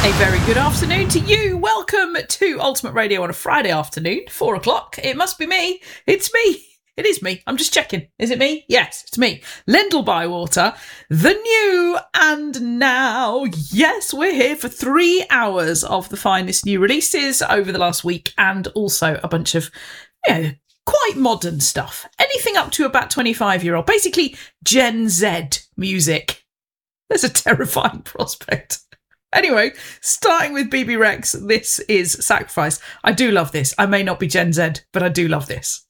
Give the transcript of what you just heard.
A very good afternoon to you. Welcome to Ultimate Radio on a Friday afternoon, 4 o'clock. It must be me. It's me. It is me. I'm just checking. Is it me? Yes, it's me. Lyndall Bywater, the new and now. Yes, we're here for 3 hours of the finest new releases over the last week and also a bunch of, quite modern stuff. Anything up to about 25-year-old. Basically, Gen Z music. There's a terrifying prospect. Anyway, starting with BB Rex, this is Sacrifice. I do love this. I may not be Gen Z, but I do love this.